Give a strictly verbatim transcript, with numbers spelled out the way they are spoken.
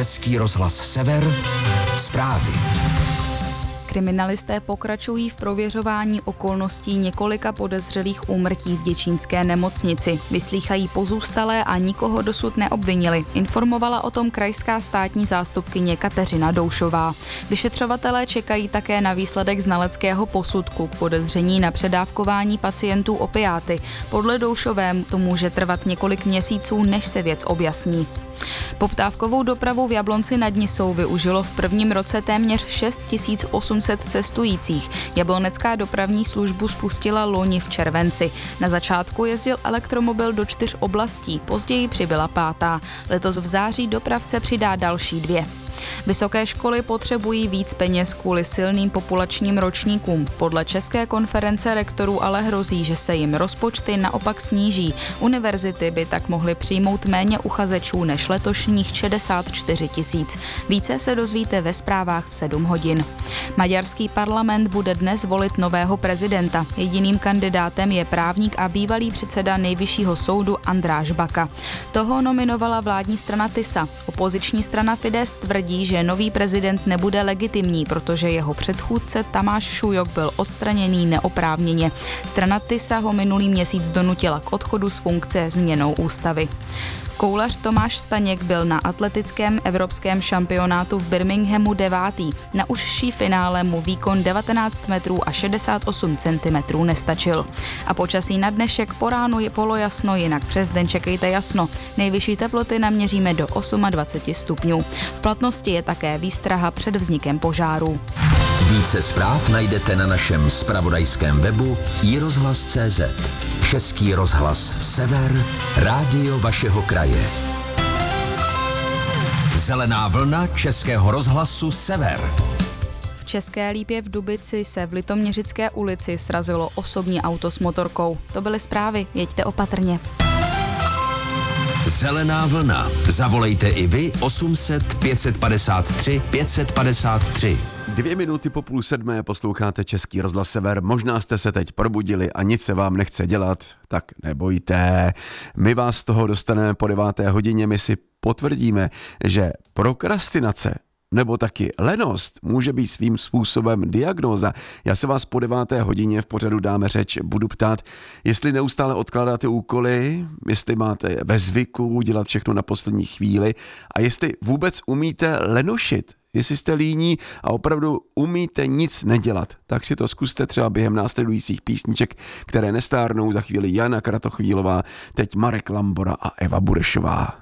Český rozhlas Sever, zprávy. Kriminalisté pokračují v prověřování okolností několika podezřelých úmrtí v děčínské nemocnici. Vyslýchají pozůstalé a nikoho dosud neobvinili. Informovala o tom krajská státní zástupkyně Kateřina Doušová. Vyšetřovatelé čekají také na výsledek znaleckého posudku k podezření na předávkování pacientů opiáty. Podle Doušové to může trvat několik měsíců, než se věc objasní. Poptávkovou dopravu v Jablonci nad Nisou využilo v prvním roce téměř šest tisíc osm set cestujících. Jablonecká dopravní službu spustila loni v červenci. Na začátku jezdil elektromobil do čtyř oblastí, později přibyla pátá. Letos v září dopravce přidá další dvě. Vysoké školy potřebují víc peněz kvůli silným populačním ročníkům. Podle České konference rektorů ale hrozí, že se jim rozpočty naopak sníží. Univerzity by tak mohly přijmout méně uchazečů než letošních šedesát čtyři tisíc. Více se dozvíte ve zprávách v sedm hodin. Maďarský parlament bude dnes volit nového prezidenta. Jediným kandidátem je právník a bývalý předseda Nejvyššího soudu Andráš Baka. Toho nominovala vládní strana TISA. Opoziční strana Fidesz tvrdí, že nový prezident nebude legitimní, protože jeho předchůdce Tamáš Šujok byl odstraněný neoprávněně. Strana TISA ho minulý měsíc donutila k odchodu z funkce změnou ústavy. Koulař Tomáš Staněk byl na atletickém evropském šampionátu v Birminghamu devátý. Na užší finále mu výkon devatenáct metrů a šedesát osm centimetrů nestačil. A počasí na dnešek po ránu je polojasno, jinak přes den čekejte jasno. Nejvyšší teploty naměříme do dvacet osm stupňů. V platnosti je také výstraha před vznikem požáru. Více zpráv najdete na našem zpravodajském webu i rozhlas tečka cé zet. Český rozhlas Sever, rádio vašeho kraje. Zelená vlna Českého rozhlasu Sever. V České Lípě v Dubici se v Litoměřické ulici srazilo osobní auto s motorkou. To byly zprávy, jeďte opatrně. Zelená vlna. Zavolejte i vy osm set pět set padesát tři pět set padesát tři. Dvě minuty po půl sedmé posloucháte Český rozhlas Sever. Možná jste se teď probudili a nic se vám nechce dělat, tak nebojte. My vás z toho dostaneme po deváté hodině. My si potvrdíme, že prokrastinace nebo taky lenost může být svým způsobem diagnóza. Já se vás po deváté hodině v pořadu Dáme řeč budu ptát, jestli neustále odkládáte úkoly, jestli máte ve zvyku dělat všechno na poslední chvíli a jestli vůbec umíte lenošit. Jestli jste líní a opravdu umíte nic nedělat, tak si to zkuste třeba během následujících písniček, které nestárnou, za chvíli Jana Kratochvílová, teď Marek Lambora a Eva Burešová.